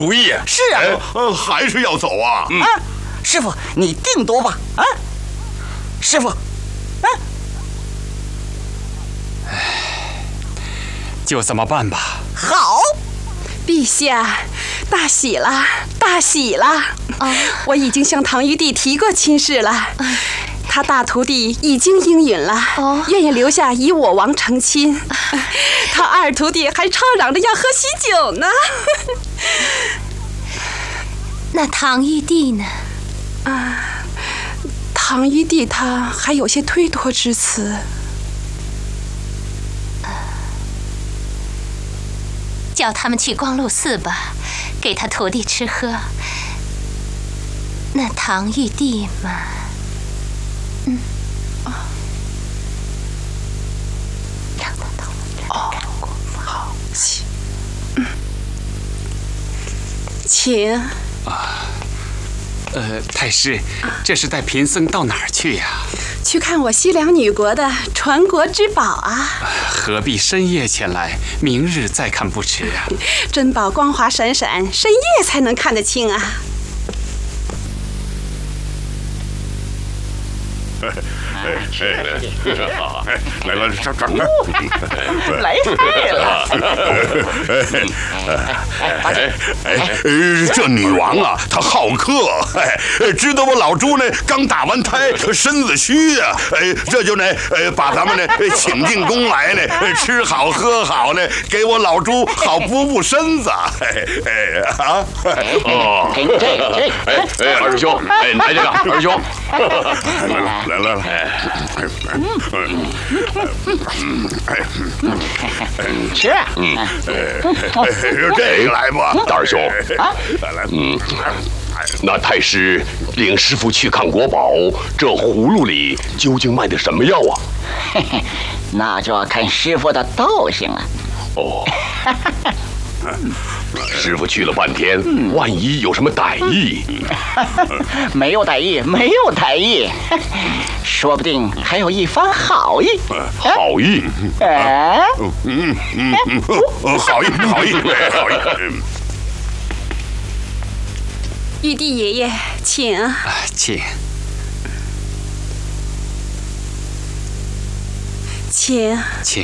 不易。 是啊， 还是要走啊。 啊，师傅，你定夺吧。啊，师傅，啊。 就这么办吧。 好， 陛下，大喜了，大喜了！我已经向唐玉帝提过亲事了，他大徒弟已经应允了，愿意留下以我王成亲。他二徒弟还吵嚷着要喝喜酒呢。 那唐玉帝呢？ 唐玉帝他还有些推脱之词。 叫他们去光禄寺吧，给他徒弟吃喝。那唐玉帝嘛，让他到我这儿干过吧。 好，请。 太师，这是带贫僧到哪儿去呀？ 去看我西凉女国的传国之宝啊！ 何必深夜前来？明日再看不迟啊！ 珍宝光华闪闪，深夜才能看得清啊！ 好，来了，上这儿。 来菜了。 这女王啊，她好客，知道我老朱呢刚打完胎，身子虚啊，这就呢把咱们呢请进宫来呢，吃好喝好呢，给我老朱好补身子。 哦，这， 二师兄，来这个，二师兄，来。 吃。 这个来吧， 大师兄。 来。 那太师领师傅去看国宝，这葫芦里究竟卖的什么药啊？ 那就要看师傅的道行了。 哦。师傅去了半天，万一有什么歹意？ 没有歹意，没有歹意，说不定还有一番好意。 好意？ 好意。 玉帝爷爷，请。 请。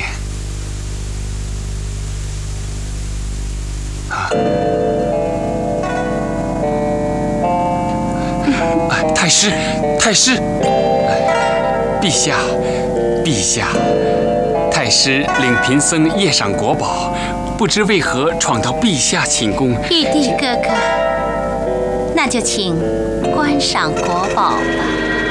太师，陛下，太师领贫僧夜赏国宝，不知为何闯到陛下寝宫。 玉帝哥哥，那就请观赏国宝吧。